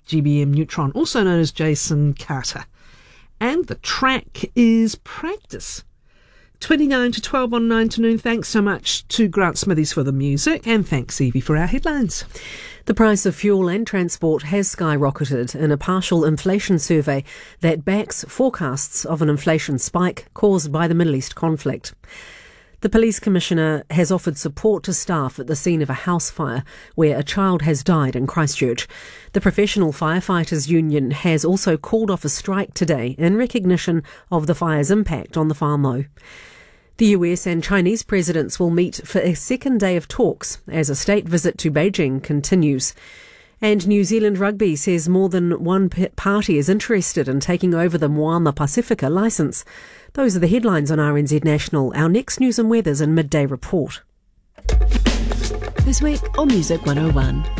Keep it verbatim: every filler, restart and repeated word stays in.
G B M Neutron, also known as Jason Carter. And the track is Practice. twenty-nine to twelve on nine to noon. Thanks so much to Grant Smithies for the music, and thanks, Evie, for our headlines. The price of fuel and transport has skyrocketed in a partial inflation survey that backs forecasts of an inflation spike caused by the Middle East conflict. The police commissioner has offered support to staff at the scene of a house fire where a child has died in Christchurch. The Professional Firefighters Union has also called off a strike today in recognition of the fire's impact on the whānau. The U S and Chinese presidents will meet for a second day of talks as a state visit to Beijing continues. And New Zealand Rugby says more than one party is interested in taking over the Moana Pacifica licence. Those are the headlines on R N Z National. Our next news and weather's in Midday Report. This week on Music one oh one.